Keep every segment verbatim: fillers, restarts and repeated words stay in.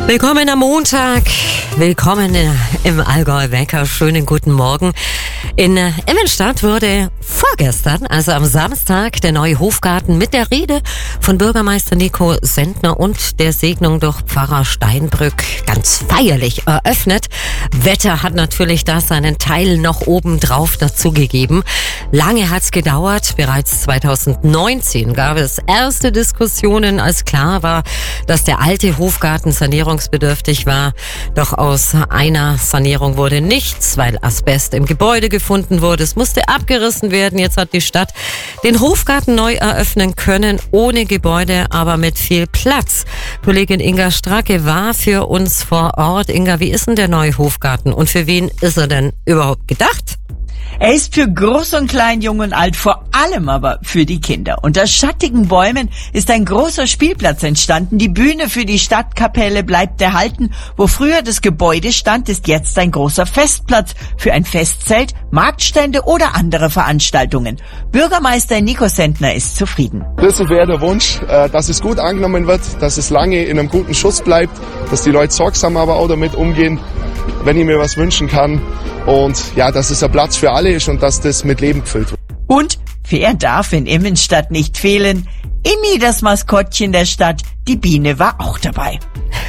Willkommen am Montag, willkommen im Allgäu-Wecker, schönen guten Morgen. In Immenstadt wurde vorgestern, also am Samstag, der neue Hofgarten mit der Rede von Bürgermeister Nico Sendner und der Segnung durch Pfarrer Steinbrück ganz feierlich eröffnet. Wetter hat natürlich da seinen Teil noch obendrauf dazugegeben. Lange hat's gedauert, bereits zweitausendneunzehn gab es erste Diskussionen, als klar war, dass der alte Hofgarten sanierungsbedürftig war. Doch aus einer Sanierung wurde nichts, weil Asbest im Gebäude gefunden wurde. Es musste abgerissen werden. Jetzt hat die Stadt den Hofgarten neu eröffnen können, ohne Gebäude, aber mit viel Platz. Kollegin Inga Stracke war für uns vor Ort. Inga, wie ist denn der neue Hofgarten und für wen ist er denn überhaupt gedacht? Er ist für Groß und Klein, Jung und Alt, vor allem aber für die Kinder. Unter schattigen Bäumen ist ein großer Spielplatz entstanden. Die Bühne für die Stadtkapelle bleibt erhalten. Wo früher das Gebäude stand, ist jetzt ein großer Festplatz für ein Festzelt, Marktstände oder andere Veranstaltungen. Bürgermeister Nico Sendner ist zufrieden. Das wäre der Wunsch, dass es gut angenommen wird, dass es lange in einem guten Schuss bleibt, dass die Leute sorgsam aber auch damit umgehen, wenn ich mir was wünschen kann. Und ja, dass es ein Platz für alle ist und dass das mit Leben gefüllt wird. Und wer darf in Immenstadt nicht fehlen? Immi, das Maskottchen der Stadt. Die Biene war auch dabei.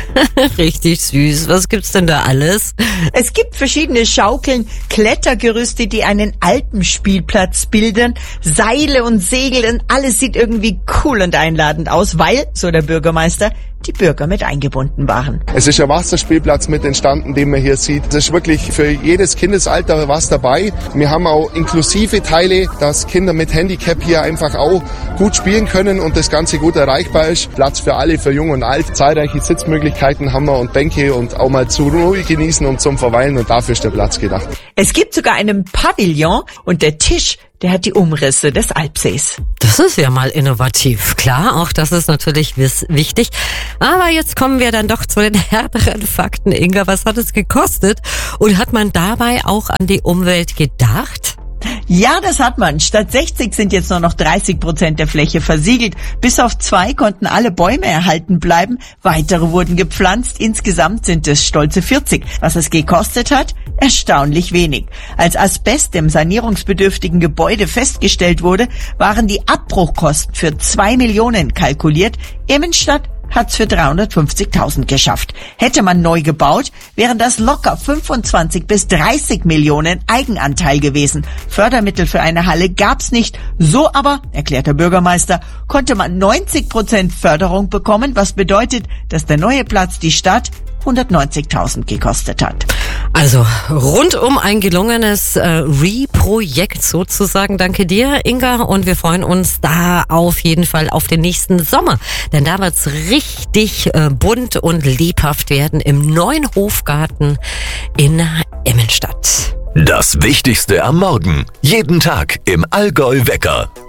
Richtig süß. Was gibt's denn da alles? Es gibt verschiedene Schaukeln, Klettergerüste, die einen Alpenspielplatz bilden, Seile und Segel und alles sieht irgendwie cool und einladend aus, weil, so der Bürgermeister, die Bürger mit eingebunden waren. Es ist ein Wasserspielplatz mit entstanden, den man hier sieht. Es ist wirklich für jedes Kindesalter was dabei. Wir haben auch inklusive Teile, dass Kinder mit Handicap hier einfach auch gut spielen können und das Ganze gut erreichbar ist. Platz für alle, für Jung und Alt. Zahlreiche Sitzmöglichkeiten haben wir und Bänke und auch mal zur Ruhe genießen und zum Verweilen und dafür ist der Platz gedacht. Es gibt sogar einen Pavillon und der Tisch, der hat die Umrisse des Alpsees. Das ist ja mal innovativ. Klar, auch das ist natürlich wichtig. Aber jetzt kommen wir dann doch zu den härteren Fakten. Inga, was hat es gekostet? Und hat man dabei auch an die Umwelt gedacht? Ja, das hat man. Statt sechzig sind jetzt nur noch dreißig Prozent der Fläche versiegelt. Bis auf zwei konnten alle Bäume erhalten bleiben. Weitere wurden gepflanzt. Insgesamt sind es stolze vierzig. Was es gekostet hat? Erstaunlich wenig. Als Asbest im sanierungsbedürftigen Gebäude festgestellt wurde, waren die Abbruchkosten für zwei Millionen kalkuliert. Immenstadt hat's für dreihundertfünfzigtausend geschafft. Hätte man neu gebaut, wären das locker fünfundzwanzig bis dreißig Millionen Eigenanteil gewesen. Fördermittel für eine Halle gab's nicht. So aber, erklärt der Bürgermeister, konnte man neunzig Prozent Förderung bekommen, was bedeutet, dass der neue Platz die Stadt hundertneunzigtausend gekostet hat. Also rundum ein gelungenes äh, Re-Projekt sozusagen. Danke dir, Inga, und wir freuen uns da auf jeden Fall auf den nächsten Sommer, denn da wird's richtig äh, bunt und lebhaft werden im neuen Hofgarten in Immenstadt. Das Wichtigste am Morgen, jeden Tag im Allgäu-Wecker.